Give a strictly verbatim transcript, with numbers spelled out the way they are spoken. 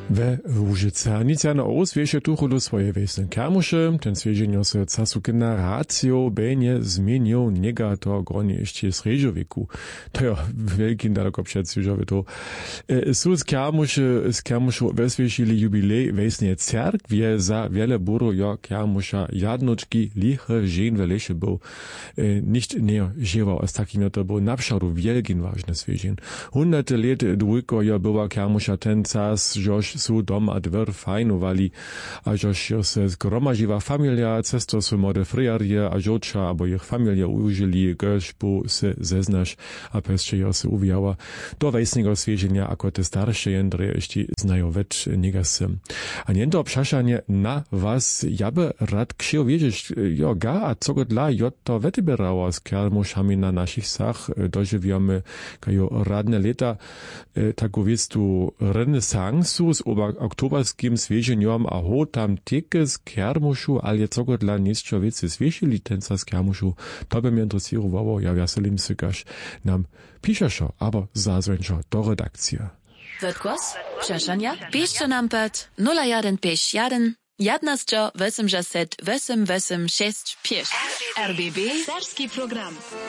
We Łużyce Anicjana Oswiesie tuchulu swoje wiesne kermusze, ten swieżenio se casu generacjo będzie zmienił niega to gronie jeszcze z Reżowiku. To ja wielkim daleko przed już to. Su z kermusze, z kermuszu weswiesili jubilej wiesnie cerkwie za wiele buru jo kermusza jadnoczki liche żen welesze był. Nicht nie żywał z takim to był napszadu wielkim ważne swieżen. Hunderte lat dwójko jo była kermusza ten cas, joż su dom a dwór fajnowali, a joż se zgromadziła familia, cesto su młode friarje, a żoča, abo ich familia użyli, goż bu se zeznasz, a pesce jo se uwijała. Do wejsnego swieżenia, ako te starsze jędre jeszcze znają wecz niegasem. A nie to obszaszanie na was, ja by rad ksiał wiedzieć, jo ga, a co go dla jo to wetyberało z kermuszami na naszych sach, dożywiamy kajo radne leta, tak uwiedz tu renesansu z oktoberskim swieżeniom, a ho tam teke z kermuszu, ale co go dla niescio wiece swieżili tenca z kermuszu, to by mnie interesowało, ja wiaselim sykasz nam piszeszo, aber zazwęczo do redakcja. Wodkos? Przeszania? Piszcie nam pod nula jeden pięć jeden jedenaście osiemdziesiąt osiem osiem sześć pięć. R B B. Serski program.